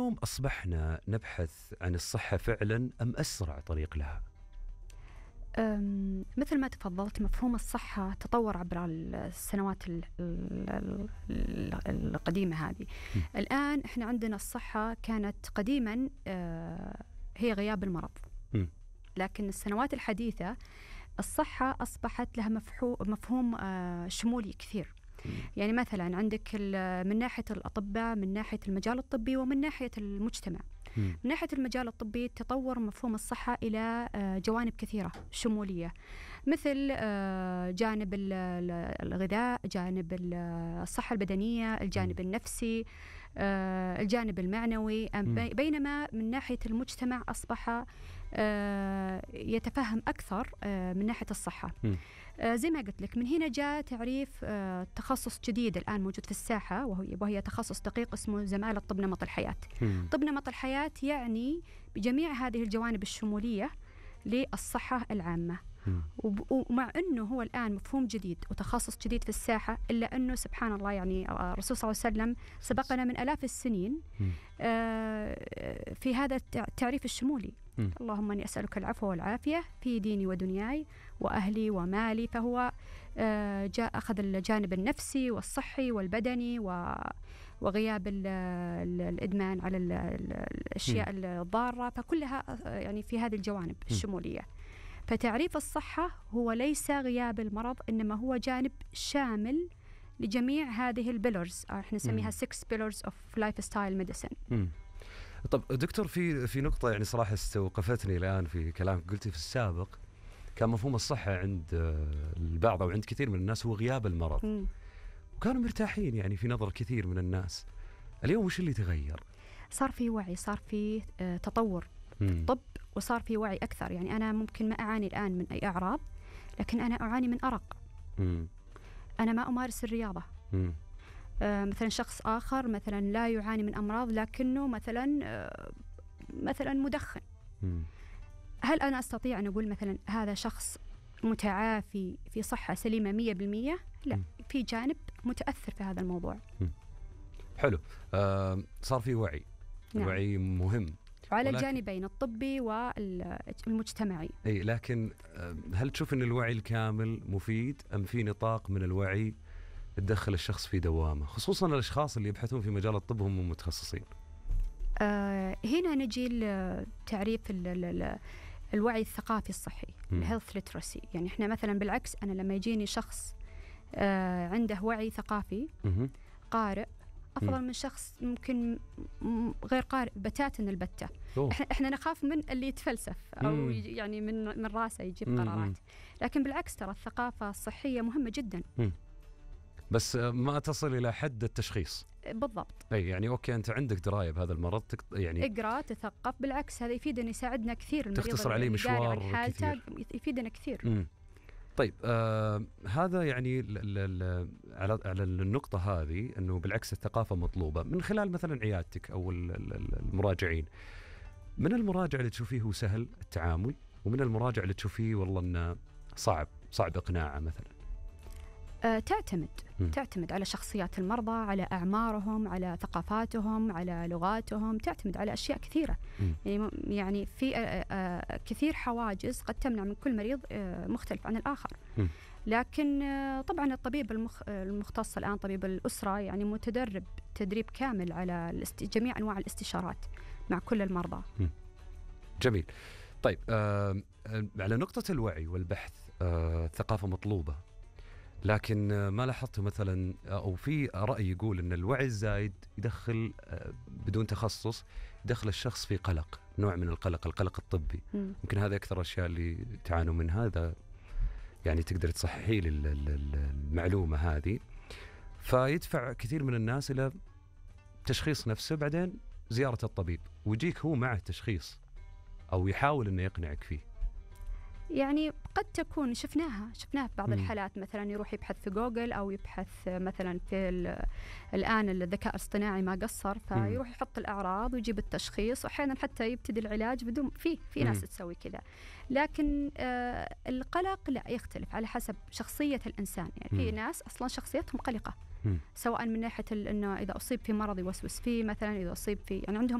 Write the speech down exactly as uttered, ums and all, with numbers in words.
اليوم أصبحنا نبحث عن الصحة فعلا أم أسرع طريق لها؟ مثل ما تفضلت، مفهوم الصحة تطور عبر السنوات ال ال ال القديمة هذه. م. الآن إحنا عندنا الصحة كانت قديما هي غياب المرض، م. لكن السنوات الحديثة الصحة أصبحت لها مفهوم شمولي كثير. يعني مثلا عندك من ناحية الأطباء، من ناحية المجال الطبي، ومن ناحية المجتمع. من ناحية المجال الطبي تطور مفهوم الصحة إلى جوانب كثيرة شمولية، مثل جانب الغذاء، جانب الصحة البدنية، الجانب النفسي، الجانب المعنوي. بينما من ناحية المجتمع أصبح يتفهم أكثر من ناحية الصحة. زي ما قلت لك، من هنا جاء تعريف تخصص جديد الآن موجود في الساحة، وهي, وهي تخصص دقيق اسمه زمالة طب نمط الحياة. مم. طب نمط الحياة يعني بجميع هذه الجوانب الشمولية للصحة العامة. مم. ومع أنه هو الآن مفهوم جديد وتخصص جديد في الساحة، إلا أنه سبحان الله يعني الرسول صلى الله عليه وسلم سبقنا من آلاف السنين في هذا التعريف الشمولي. م. اللهم أني أسألك العفو والعافية في ديني ودنياي وأهلي ومالي. فهو جاء أخذ الجانب النفسي والصحي والبدني وغياب الإدمان على الأشياء م. الضارة، فكلها يعني في هذه الجوانب م. الشمولية. فتعريف الصحة هو ليس غياب المرض، إنما هو جانب شامل لجميع هذه البيلرز، احنا نسميها six pillars of lifestyle medicine. طب دكتور، في في نقطة يعني صراحة استوقفتني الآن في كلامك. قلتي في السابق كان مفهوم الصحة عند البعض أو عند كثير من الناس هو غياب المرض، م. وكانوا مرتاحين يعني في نظر كثير من الناس. اليوم وش اللي تغير؟ صار في وعي، صار في تطور في الطب، وصار في وعي أكثر. يعني أنا ممكن ما أعاني الآن من أي أعراض، لكن أنا أعاني من أرق. م. أنا ما أمارس الرياضة. م. آه مثلا شخص آخر مثلا لا يعاني من أمراض، لكنه مثلا آه مثلا مدخن. م. هل أنا أستطيع أن أقول مثلا هذا شخص متعافي في صحة سليمة مية بالمية؟ لا، م. في جانب متأثر في هذا الموضوع. م. حلو. آه صار في وعي. نعم. وعي مهم على ولكن... الجانبين الطبي والمجتمعي. أي، لكن هل تشوف أن الوعي الكامل مفيد أم في نطاق من الوعي تدخل الشخص في دوامة، خصوصا الأشخاص اللي يبحثون في مجال الطب هم متخصصين؟ آه هنا نجي لتعريف الوعي الثقافي الصحي، الهيلث ليترسي. يعني إحنا مثلا بالعكس، أنا لما يجيني شخص آه عنده وعي ثقافي م- قارئ أفضل م. من شخص ممكن غير قارئ بتاتا البتة. إحنا, إحنا نخاف من اللي يتفلسف أو م. يعني من من راسه يجيب م. قرارات، لكن بالعكس ترى الثقافة الصحية مهمة جدا. م. بس ما تصل إلى حد التشخيص. بالضبط. أي يعني أوكي، أنت عندك دراية بهذا المرض، تك... يعني اقرأ، تثقف، بالعكس هذا يفيدنا، يساعدنا كثير. تختصر عليه مشوار كثير، يفيدنا كثير. م. طيب آه هذا يعني ل ل ل على على النقطة هذه، أنه بالعكس الثقافة مطلوبة من خلال مثلا عيادتك أو المراجعين. من المراجع اللي تشوفيه هو سهل التعامل، ومن المراجع اللي تشوفيه والله أنه صعب صعب إقناعه مثلا؟ أه تعتمد م. تعتمد على شخصيات المرضى، على أعمارهم، على ثقافاتهم، على لغاتهم، تعتمد على أشياء كثيرة. م. يعني في أه أه كثير حواجز قد تمنع من كل مريض أه مختلف عن الآخر. م. لكن أه طبعا الطبيب المخ المختص الآن طبيب الأسرة يعني متدرب تدريب كامل على جميع أنواع الاستشارات مع كل المرضى. م. جميل. طيب أه على نقطة الوعي والبحث، أه الثقافة مطلوبة، لكن ما لاحظته مثلا أو في رأي يقول أن الوعي الزايد يدخل بدون تخصص، يدخل الشخص في قلق، نوع من القلق، القلق الطبي. م. ممكن هذا أكثر الأشياء اللي تعانوا من هذا، يعني تقدر تصححي لي المعلومة هذه. فيدفع كثير من الناس إلى تشخيص نفسه، بعدين زيارة الطبيب، ويجيك هو معه تشخيص أو يحاول أنه يقنعك فيه. يعني قد تكون شفناها شفناها في بعض م. الحالات، مثلا يروح يبحث في جوجل أو يبحث مثلا في الآن الذكاء الاصطناعي ما قصر، فيروح يحط الأعراض ويجيب التشخيص، وأحيانا حتى يبتدي العلاج بدون في في ناس م. تسوي كذا. لكن آه القلق لا، يختلف على حسب شخصية الإنسان. يعني في ناس أصلا شخصيتهم قلقة، م. سواء من ناحية إنه إذا أصيب في مرض يوسوس فيه، مثلا إذا أصيب في يعني عندهم